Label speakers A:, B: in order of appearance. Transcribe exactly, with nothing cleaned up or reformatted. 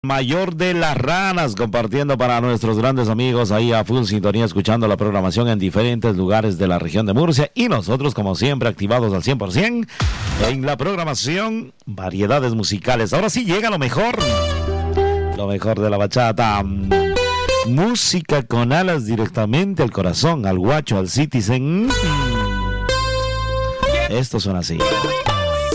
A: Mayor de las Ranas, compartiendo para nuestros grandes amigos ahí a full sintonía, escuchando la programación en diferentes lugares de la región de Murcia, y nosotros como siempre activados al cien por ciento en la programación, variedades musicales. Ahora sí llega lo mejor, lo mejor de la bachata, música con alas directamente al corazón, al guacho, al citizen. Esto suena así.